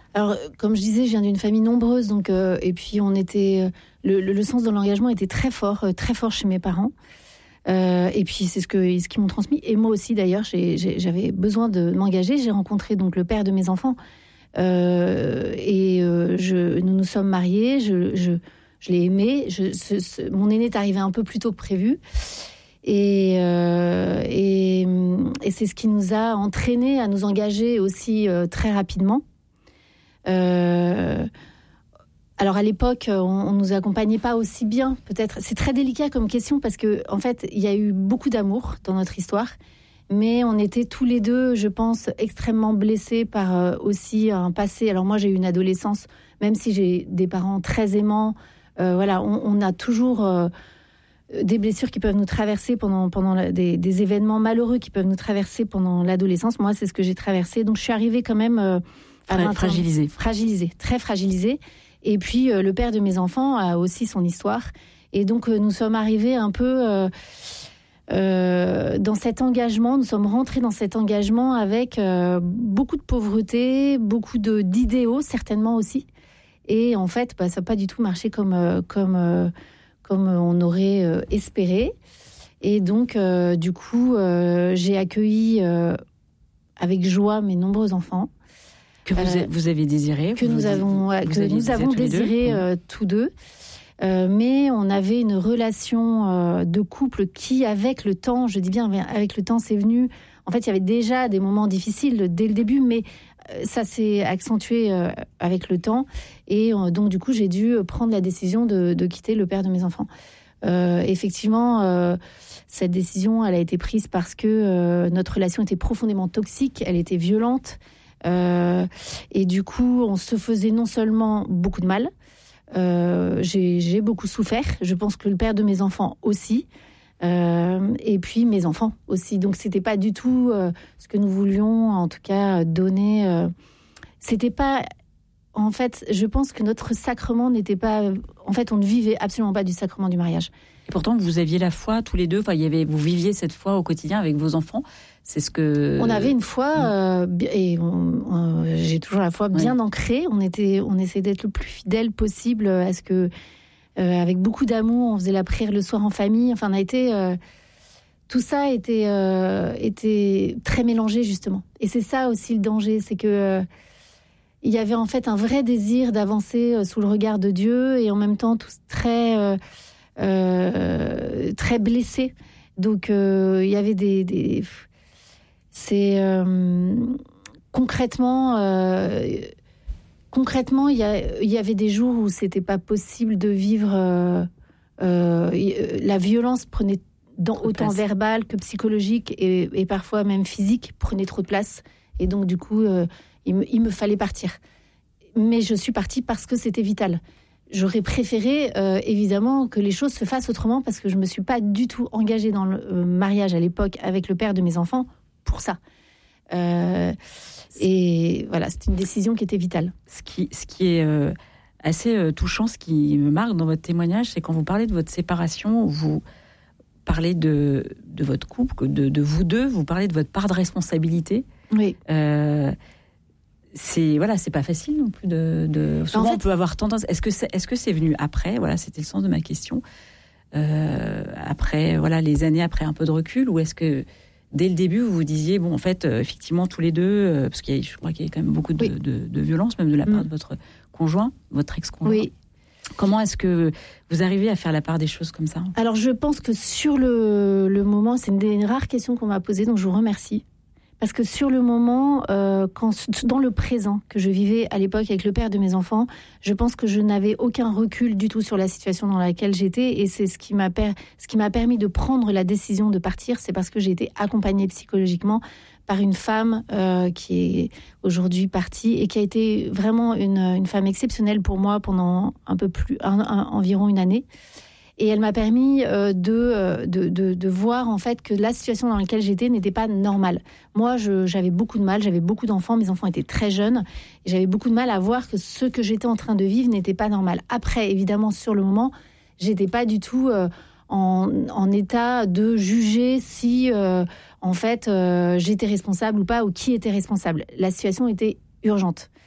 Alors, comme je disais, je viens d'une famille nombreuse, donc et puis on était le sens de l'engagement était très fort chez mes parents. Et puis c'est ce qu'ils m'ont transmis. Et moi aussi d'ailleurs, j'avais besoin de m'engager. J'ai rencontré donc le père de mes enfants nous nous sommes mariés. Je l'ai aimé. Mon aîné est arrivé un peu plus tôt que prévu. Et c'est ce qui nous a entraînés à nous engager aussi très rapidement. Alors à l'époque, on nous accompagnait pas aussi bien, peut-être. C'est très délicat comme question parce que en fait, il y a eu beaucoup d'amour dans notre histoire, mais on était tous les deux, je pense, extrêmement blessés par aussi un passé. Alors moi, j'ai eu une adolescence, même si j'ai des parents très aimants. Voilà, on a toujours des blessures qui peuvent nous traverser pendant des événements malheureux qui peuvent nous traverser pendant l'adolescence. Moi, c'est ce que j'ai traversé. Donc je suis arrivée quand même fragilisée, très fragilisée. Et puis, le père de mes enfants a aussi son histoire. Et donc, nous sommes arrivés un peu dans cet engagement. Nous sommes rentrés dans cet engagement avec beaucoup de pauvreté, beaucoup d'idéaux, certainement aussi. Et en fait, ça n'a pas du tout marché comme on aurait espéré. Et donc, du coup, j'ai accueilli avec joie mes nombreux enfants. Que vous avez désiré, que nous avons désiré tous deux, mais on avait une relation de couple qui, avec le temps, je dis bien avec le temps, c'est venu. En fait, il y avait déjà des moments difficiles dès le début, mais ça s'est accentué avec le temps, et donc du coup, j'ai dû prendre la décision de quitter le père de mes enfants. Effectivement, cette décision, elle a été prise parce que notre relation était profondément toxique, elle était violente. Et du coup, on se faisait non seulement beaucoup de mal, j'ai beaucoup souffert. Je pense que le père de mes enfants aussi, et puis mes enfants aussi. Donc, c'était pas du tout ce que nous voulions, en tout cas, donner. C'était pas. En fait, je pense que notre sacrement n'était pas. En fait, on ne vivait absolument pas du sacrement du mariage. Et pourtant, vous aviez la foi tous les deux. Enfin, vous viviez cette foi au quotidien avec vos enfants. C'est ce que. On avait une foi et j'ai toujours la foi bien ancrée. On essayait d'être le plus fidèle possible à ce que, avec beaucoup d'amour, on faisait la prière le soir en famille. Enfin, on a été. Tout ça était très mélangé justement. Et c'est ça aussi le danger, c'est que. Il y avait en fait un vrai désir d'avancer sous le regard de Dieu et en même temps tous très blessés. Donc il y avait concrètement il y avait des jours où c'était pas possible de vivre. La violence prenait autant verbale que psychologique et parfois même physique prenait trop de place. Et donc du coup il me fallait partir. Mais je suis partie parce que c'était vital. J'aurais préféré, évidemment, que les choses se fassent autrement parce que je ne me suis pas du tout engagée dans le mariage à l'époque avec le père de mes enfants pour ça. Et voilà, c'était une décision qui était vitale. Ce qui est assez touchant, ce qui me marque dans votre témoignage, c'est quand vous parlez de votre séparation, vous parlez de votre couple, de vous deux, vous parlez de votre part de responsabilité. Oui. C'est pas facile non plus souvent on peut avoir tendance. Est-ce que c'est venu après? Voilà, c'était le sens de ma question. Après, voilà, les années après un peu de recul, ou est-ce que dès le début vous vous disiez bon, en fait, effectivement tous les deux, parce je crois qu'il y a quand même beaucoup de violence, même de la part de votre conjoint, votre ex-conjoint. Oui. Comment est-ce que vous arrivez à faire la part des choses comme ça? Alors, je pense que sur le moment, c'est une des rares questions qu'on m'a posées, donc je vous remercie. Parce que sur le moment, dans le présent que je vivais à l'époque avec le père de mes enfants, je pense que je n'avais aucun recul du tout sur la situation dans laquelle j'étais. Et c'est ce qui m'a permis de prendre la décision de partir. C'est parce que j'ai été accompagnée psychologiquement par une femme qui est aujourd'hui partie et qui a été vraiment une femme exceptionnelle pour moi pendant environ une année. Et elle m'a permis de voir en fait que la situation dans laquelle j'étais n'était pas normale. Moi, j'avais beaucoup de mal, j'avais beaucoup d'enfants, mes enfants étaient très jeunes, et j'avais beaucoup de mal à voir que ce que j'étais en train de vivre n'était pas normal. Après, évidemment, sur le moment, j'étais pas du tout en état de juger si, en fait, j'étais responsable ou pas, ou qui était responsable. La situation était urgente.